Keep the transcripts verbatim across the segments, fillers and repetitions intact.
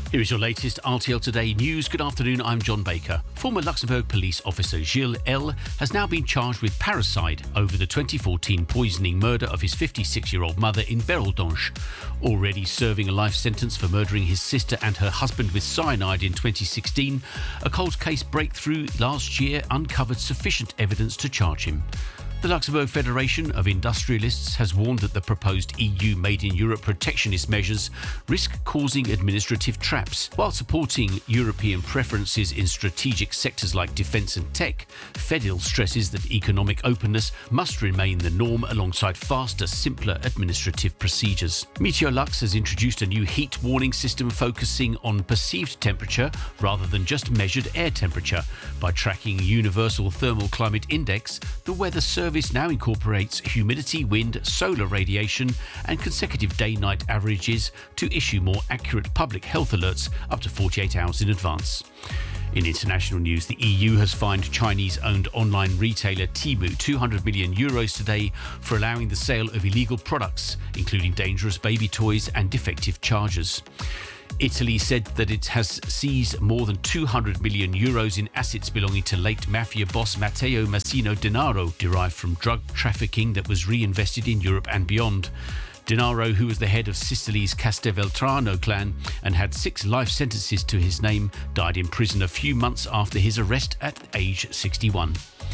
Here is your latest R T L Today news. Good afternoon, I'm John Baker. Former Luxembourg police officer Gilles L. has now been charged with parricide over the twenty fourteen poisoning murder of his fifty-six-year-old mother in Beroldange. Already serving a life sentence for murdering his sister and her husband with cyanide in twenty sixteen, a cold case breakthrough last year uncovered sufficient evidence to charge him. The Luxembourg Federation of Industrialists has warned that the proposed E U Made in Europe protectionist measures risk causing administrative traps. While supporting European preferences in strategic sectors like defence and tech, FEDIL stresses that economic openness must remain the norm alongside faster, simpler administrative procedures. Meteorlux has introduced a new heat warning system focusing on perceived temperature rather than just measured air temperature. By tracking Universal Thermal Climate Index, the weather service Service now incorporates humidity, wind, solar radiation and consecutive day-night averages to issue more accurate public health alerts up to forty-eight hours in advance. In international news, the E U has fined Chinese-owned online retailer Temu two hundred million euros today for allowing the sale of illegal products, including dangerous baby toys and defective chargers. Italy said that it has seized more than two hundred million euros in assets belonging to late mafia boss Matteo Massino Denaro, derived from drug trafficking that was reinvested in Europe and beyond. Denaro, who was the head of Sicily's Castelvetrano clan and had six life sentences to his name, died in prison a few months after his arrest at age sixty-one.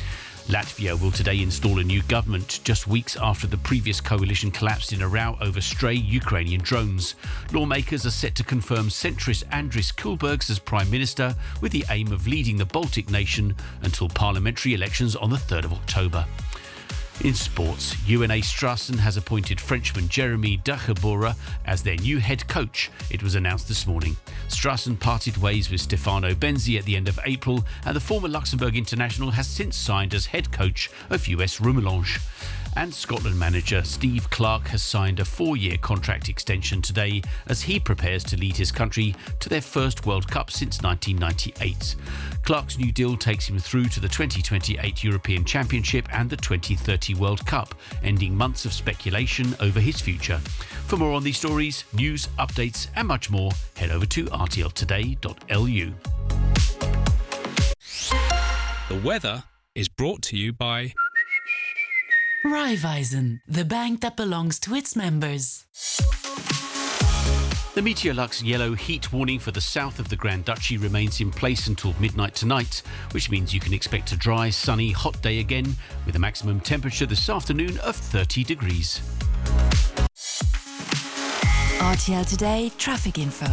Latvia will today install a new government just weeks after the previous coalition collapsed in a row over stray Ukrainian drones. Lawmakers are set to confirm centrist Andris Kulbergs as Prime Minister with the aim of leading the Baltic nation until parliamentary elections on the third of October. In sports, U N A Strassen has appointed Frenchman Jeremy Dachebora as their new head coach. It was announced this morning. Strassen parted ways with Stefano Benzi at the end of April, and the former Luxembourg international has since signed as head coach of U S Rumelange. And Scotland manager Steve Clarke has signed a four-year contract extension today as he prepares to lead his country to their first World Cup since nineteen ninety-eight. Clarke's new deal takes him through to the twenty twenty-eight European Championship and the twenty thirty World Cup, ending months of speculation over his future. For more on these stories, news, updates and much more, head over to r t l today dot l u. The weather is brought to you by Raiffeisen, the bank that belongs to its members. The Meteorlux yellow heat warning for the south of the Grand Duchy remains in place until midnight tonight, which means you can expect a dry, sunny, hot day again with a maximum temperature this afternoon of thirty degrees. R T L Today traffic info.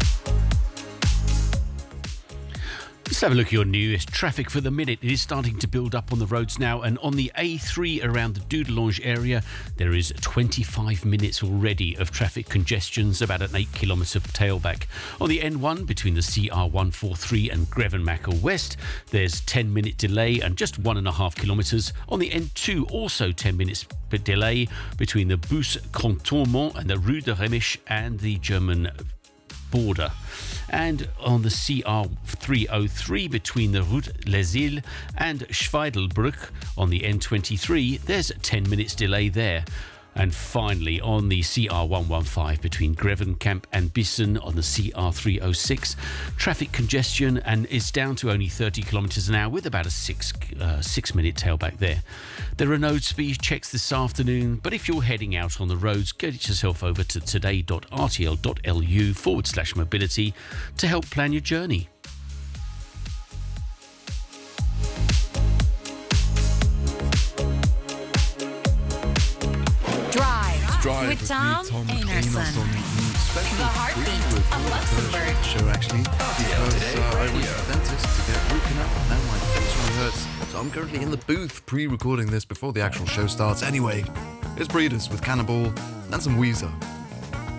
Let's have a look at your newest traffic for the minute. It is starting to build up on the roads now, and on the A three around the Dudelange area, there is twenty-five minutes already of traffic congestions, about an eight kilometre tailback. On the N one between the C R one forty-three and Grevenmacher West, there's ten minute delay and just one and a half kilometres. On the N two, also ten minutes delay between the Bus Cantonment and the Rue de Remisch and the German border. And on the C R three oh three between the Route Les Îles and Schweidelbrück on the N twenty-three, there's ten minutes delay there. And finally, on the C R one fifteen between Grevenkamp and Bissen on the C R three oh six, traffic congestion and is down to only thirty kilometres an hour with about a six, uh, six minute tailback there. There are no speed checks this afternoon, but if you're heading out on the roads, get yourself over to today dot r t l dot l u forward slash mobility to help plan your journey. Drive with Tom Einarson. The heartbeat of Luxembourg. Show actually, because uh, I went to the dentist to get root canal, and now my face really hurts. So I'm currently in the booth pre-recording this before the actual show starts. Anyway, it's Breeders with Cannibal and some Weezer.